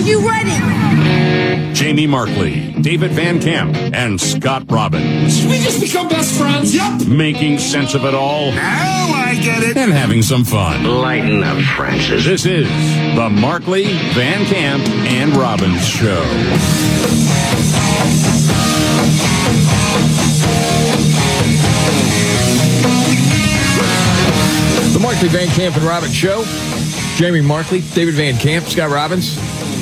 Are you ready? Jamie Markley, David Van Camp, and Scott Robbins. Did we just become best friends? Yep. Making sense of it all. Now I get it. And having some fun. Lighten up, Francis. This is the Markley, Van Camp, and Robbins Show. The Markley, Van Camp, and Robbins Show. Jamie Markley, David Van Camp, Scott Robbins.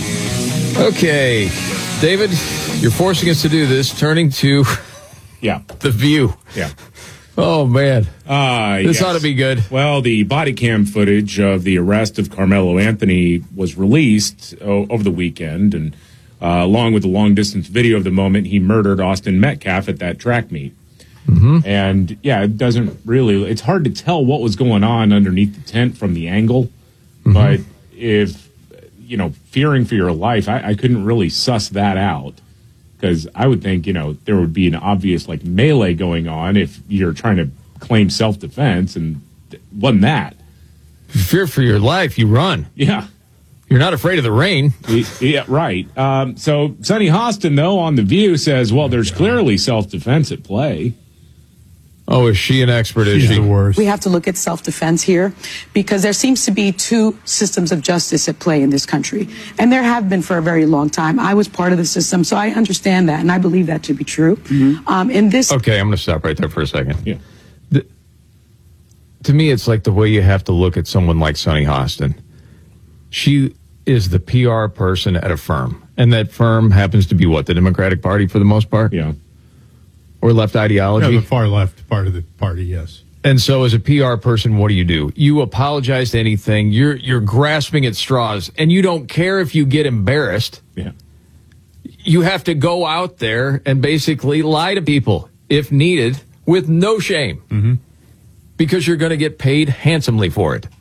Okay, David, you're forcing us to do this, turning to The View. Yeah. Oh, man. This yes. ought to be good. Well, the body cam footage of the arrest of Carmelo Anthony was released over the weekend, and along with the long-distance video of the moment he murdered Austin Metcalf at that track meet. Mm-hmm. And, yeah, it doesn't really – it's hard to tell what was going on underneath the tent from the angle. Mm-hmm. But if, fearing for your life, I couldn't really suss that out. Because I would think, there would be an obvious, melee going on if you're trying to claim self-defense, and it wasn't that. If you fear for your life, you run. Yeah. You're not afraid of the rain. Yeah, right. So Sonny Hostin, though, on The View says, well, there's clearly self-defense at play. Oh, is she an expert? Is She's she the worst? We have to look at self-defense here because there seems to be two systems of justice at play in this country. And there have been for a very long time. I was part of the system, so I understand that, and I believe that to be true. Mm-hmm. Okay, I'm going to stop right there for a second. Yeah. To me, it's like the way you have to look at someone like Sonny Hostin. She is the PR person at a firm, and that firm happens to be what, the Democratic Party for the most part? Yeah. Or left ideology? Yeah, the far left part of the party, yes. And so as a PR person, what do? You apologize to anything. You're grasping at straws, and you don't care if you get embarrassed. Yeah. You have to go out there and basically lie to people, if needed, with no shame. Mm-hmm. Because you're going to get paid handsomely for it.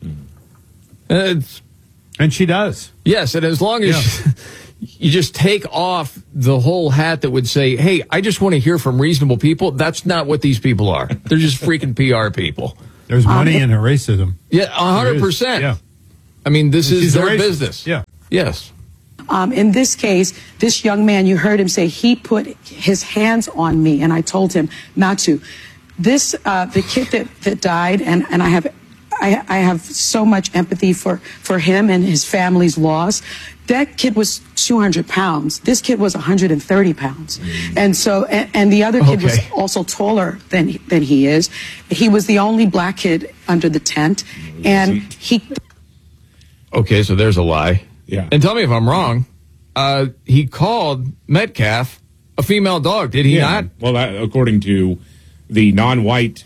And she does. Yes, and as long as you just take off the whole hat that would say, hey, I just want to hear from reasonable people, that's not what these people are. They're just freaking PR people. There's money in her racism. Yeah, 100%. Yeah. I mean, this is their racist. business. Yeah. Yes. In this case, this young man, you heard him say he put his hands on me, and I told him not to. This, the kid that died, and I have so much empathy for him and his family's loss. That kid was 200 pounds. This kid was 130 pounds. And so, and the other kid was also taller than he is. He was the only black kid under the tent. And he... Okay, so there's a lie. Yeah. And tell me if I'm wrong. He called Metcalf a female dog, did he not? Well, according to the non-white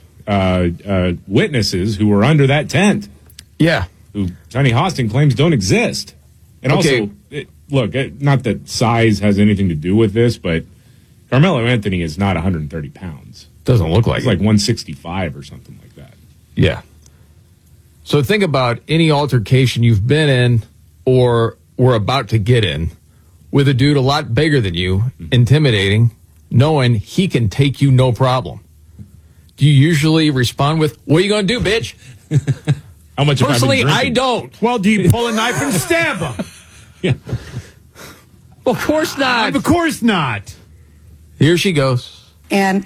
witnesses who were under that tent. Yeah. Who Sonny Hostin claims don't exist. And also, look, not that size has anything to do with this, but Carmelo Anthony is not 130 pounds. Doesn't look like He's like 165 or something like that. Yeah. So think about any altercation you've been in or were about to get in with a dude a lot bigger than you, intimidating, knowing he can take you no problem. Do you usually respond with, what are you going to do, bitch? How much Personally, have I been I don't. Well, do you pull a knife and stab him? Yeah. Well, of course not. Of course not. Here she goes. And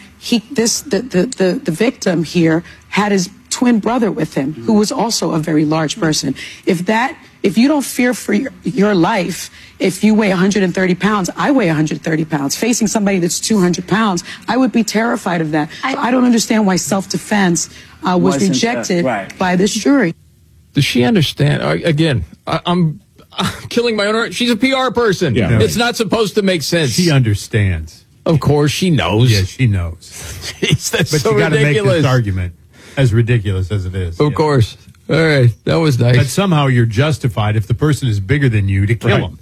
the victim here had his twin brother with him, who was also a very large person. If you don't fear for your life, if you weigh 130 pounds, I weigh 130 pounds. Facing somebody that's 200 pounds, I would be terrified of that. I don't understand why self-defense was rejected by this jury. Does she understand? Again, I'm killing my own. She's a PR person. Yeah. It's not supposed to make sense. She understands. Of course, she knows. Yeah, she knows. Jeez, that's But so you got to make ridiculous. this argument as ridiculous as it is. Of course. All right, that was nice. That somehow you're justified if the person is bigger than you to kill him.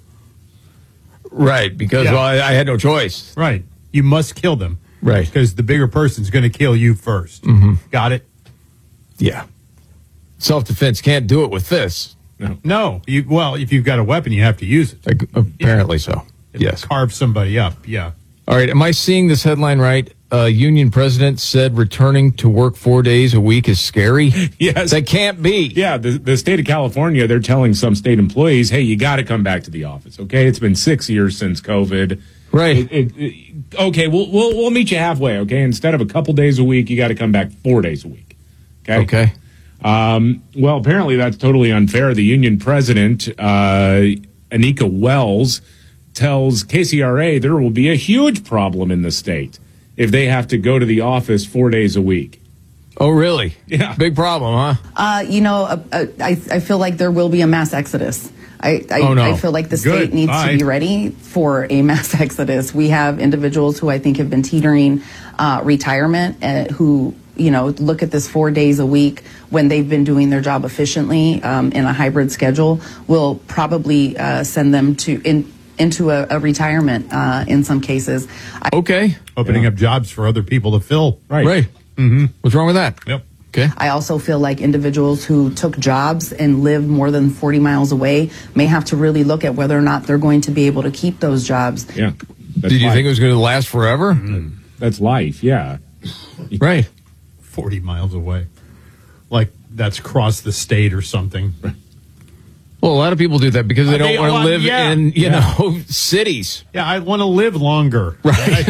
Right, because Yeah. well, I had no choice. Right. You must kill them. Right. Because the bigger person's going to kill you first. Got it? Yeah. Self-defense can't do it with fists. No. Well, if you've got a weapon, you have to use it. Apparently so. Yes. Carve somebody up. Yeah. All right, am I seeing this headline right? union president said returning to work 4 days a week is scary? Yes. That can't be. Yeah, the state of California, they're telling some state employees, hey, you got to come back to the office, okay? It's been 6 years since COVID. Right. Okay, we'll meet you halfway, okay? Instead of a couple days a week, you got to come back 4 days a week, okay? Okay. Well, apparently that's totally unfair. The union president, Anika Wells, tells KCRA there will be a huge problem in the state if they have to go to the office 4 days a week. Oh, really? Yeah. Big problem, huh? I feel like there will be a mass exodus. I feel like the state needs to be ready for a mass exodus. We have individuals who I think have been teetering retirement, who look at this 4 days a week when they've been doing their job efficiently in a hybrid schedule. Will probably send them into a retirement in some cases. Okay. Opening up jobs for other people to fill. Right. Mm-hmm. What's wrong with that? Yep. Okay. I also feel like individuals who took jobs and live more than 40 miles away may have to really look at whether or not they're going to be able to keep those jobs. Yeah. Did you think it was going to last forever? Mm-hmm. That's life, yeah. Right. 40 miles away. Like that's across the state or something. Well, a lot of people do that because they don't want to live in, Yeah. cities. Yeah, I want to live longer. Right.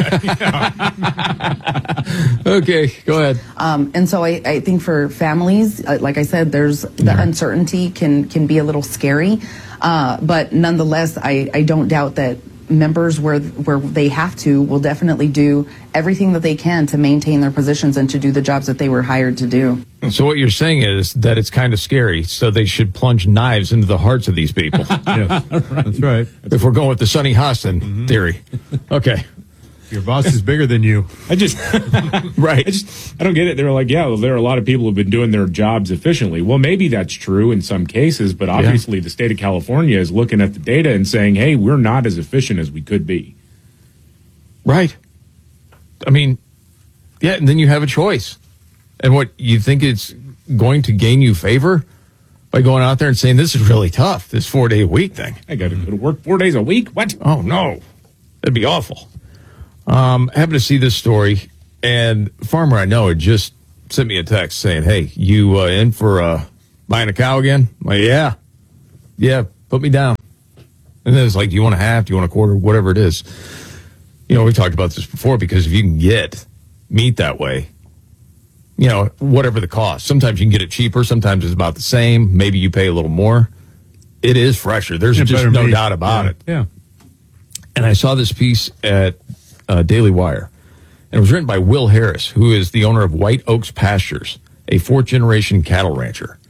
Okay, go ahead. And so I think for families, like I said, there's the uncertainty can be a little scary. But nonetheless, I don't doubt that members where they have to will definitely do everything that they can to maintain their positions and to do the jobs that they were hired to do. So what you're saying is that it's kind of scary, so they should plunge knives into the hearts of these people. Yes, that's right. If we're going with the Sonny Hostin theory. Okay. Your boss is bigger than you. Right. I don't get it. They're like, yeah, well, there are a lot of people who've been doing their jobs efficiently. Well, maybe that's true in some cases, but obviously the state of California is looking at the data and saying, hey, we're not as efficient as we could be. Right. I mean, yeah, and then you have a choice. And what, you think it's going to gain you favor by going out there and saying, this is really tough, this 4 day a week thing? I got to go to work 4 days a week? What? Oh, no. That'd be awful. Happened to see this story, and a farmer I know had just sent me a text saying, hey, you in for buying a cow again? I'm like, yeah, put me down. And then it's like, do you want a half? Do you want a quarter? Whatever it is. We talked about this before, because if you can get meat that way, whatever the cost, sometimes you can get it cheaper, sometimes it's about the same, maybe you pay a little more. It is fresher. There's just no doubt about it. Yeah. And I saw this piece at Daily Wire, and it was written by Will Harris, who is the owner of White Oaks Pastures, a fourth-generation cattle rancher.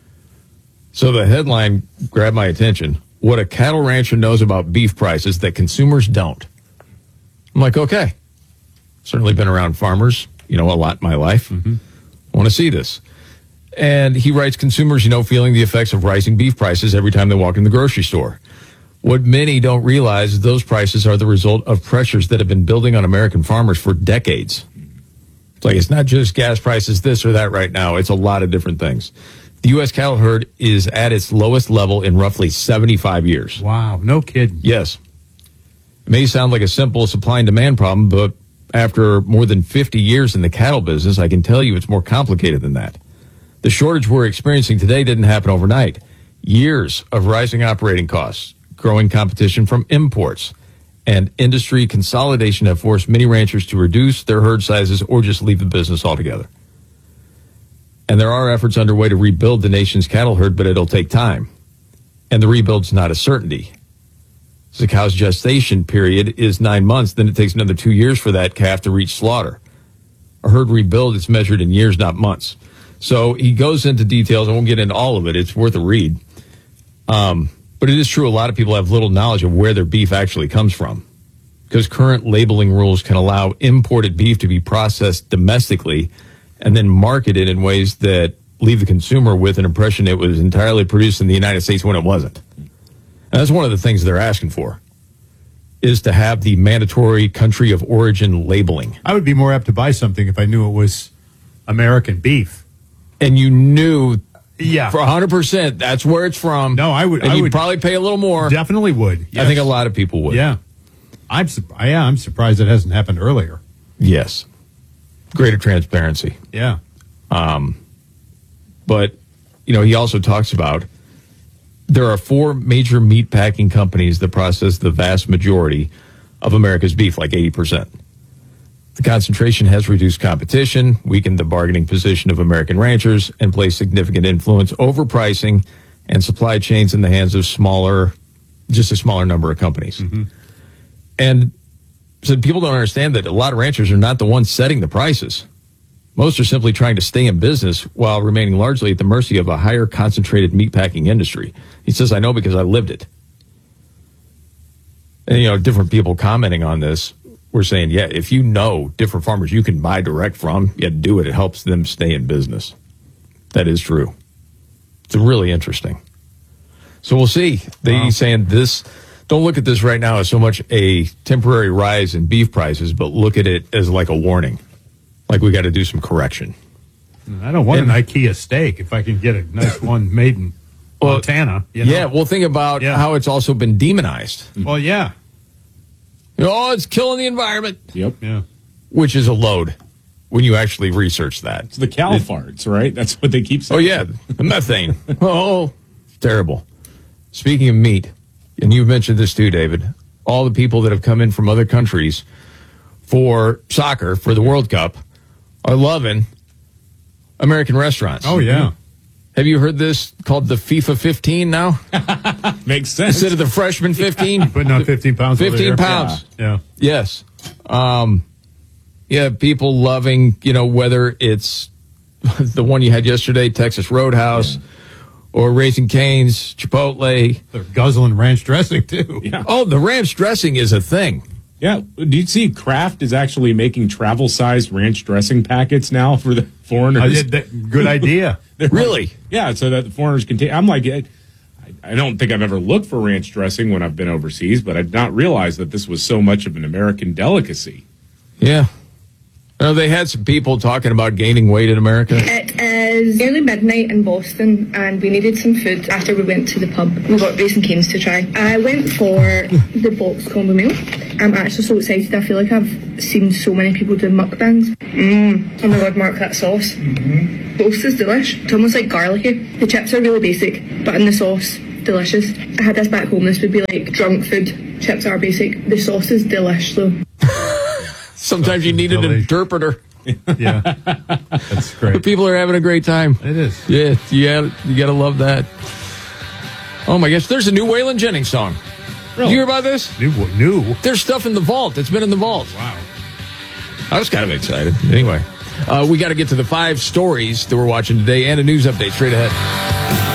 So the headline grabbed my attention: what a cattle rancher knows about beef prices that consumers don't. I'm like, okay, certainly been around farmers, a lot in my life. I want to see this. And he writes, consumers, feeling the effects of rising beef prices every time they walk in the grocery store. What many don't realize is those prices are the result of pressures that have been building on American farmers for decades. It's like, it's not just gas prices, this or that right now. It's a lot of different things. The U.S. cattle herd is at its lowest level in roughly 75 years. Wow, no kidding. Yes. It may sound like a simple supply and demand problem, but after more than 50 years in the cattle business, I can tell you it's more complicated than that. The shortage we're experiencing today didn't happen overnight. Years of rising operating costs, growing competition from imports, and industry consolidation have forced many ranchers to reduce their herd sizes or just leave the business altogether. And there are efforts underway to rebuild the nation's cattle herd, but it'll take time. And the rebuild's not a certainty. So the cow's gestation period is 9 months, then it takes another 2 years for that calf to reach slaughter. A herd rebuild is measured in years, not months. So he goes into details. I won't get into all of it. It's worth a read. But it is true, a lot of people have little knowledge of where their beef actually comes from, because current labeling rules can allow imported beef to be processed domestically and then marketed in ways that leave the consumer with an impression it was entirely produced in the United States when it wasn't. And that's one of the things they're asking for, is to have the mandatory country of origin labeling. I would be more apt to buy something if I knew it was American beef. And you knew... Yeah, for 100%, that's where it's from. No, I would. And I you'd would probably pay a little more. Definitely would. Yes. I think a lot of people would. Yeah, I'm surprised it hasn't happened earlier. Yes. greater transparency. Yeah. But, he also talks about there are 4 major meat packing companies that process the vast majority of America's beef, like 80%. The concentration has reduced competition, weakened the bargaining position of American ranchers, and placed significant influence over pricing and supply chains in the hands of just a smaller number of companies. Mm-hmm. And so people don't understand that a lot of ranchers are not the ones setting the prices. Most are simply trying to stay in business while remaining largely at the mercy of a higher concentrated meatpacking industry. He says, I know because I lived it. And, different people commenting on this were saying, yeah, if you know different farmers you can buy direct from, do it. It helps them stay in business. That is true. It's really interesting. So we'll see. He's saying this, don't look at this right now as so much a temporary rise in beef prices, but look at it as like a warning. Like we got to do some correction. I don't want an IKEA steak if I can get a nice one made in Montana. Yeah, well, think about how it's also been demonized. Well, yeah. It's killing the environment. Yep. Yeah. Which is a load when you actually research that. It's the cow farts, right? That's what they keep saying. Oh, yeah. The methane. Terrible. Speaking of meat, and you've mentioned this too, David, all the people that have come in from other countries for soccer, for the World Cup, are loving American restaurants. Oh, yeah. Have you heard this called the FIFA 15 now? Makes sense. Instead of the freshman 15? Putting on 15 pounds. 15 pounds. Yeah. Yes. People loving, whether it's the one you had yesterday, Texas Roadhouse, or Raising Cane's, Chipotle. They're guzzling ranch dressing, too. Yeah. Oh, the ranch dressing is a thing. Yeah. Do you see Kraft is actually making travel-sized ranch dressing packets now for the foreigners? Good idea. Really? Yeah, so that the foreigners can take. I'm like, I don't think I've ever looked for ranch dressing when I've been overseas, but I did not realize that this was so much of an American delicacy. Yeah. They had some people talking about gaining weight in America. It is nearly midnight in Boston, and we needed some food after we went to the pub. We got Raising Cane's to try. I went for the box combo meal. I'm actually so excited. I feel like I've seen so many people do mukbangs. Oh my God, Mark, that sauce. Mm-hmm. Sauce is delish. It's almost like garlicky. The chips are really basic, but in the sauce, delicious. I had this back home. This would be like drunk food. Chips are basic. The sauce is delish, though. Sometimes you need an interpreter. Yeah, that's great. But people are having a great time. It is. Yeah, you got to love that. Oh my gosh, there's a new Waylon Jennings song. Really? Did you hear about this? New? There's stuff in the vault. It's been in the vault. Wow. I was kind of excited. Anyway, we got to get to the 5 stories that we're watching today and a news update straight ahead.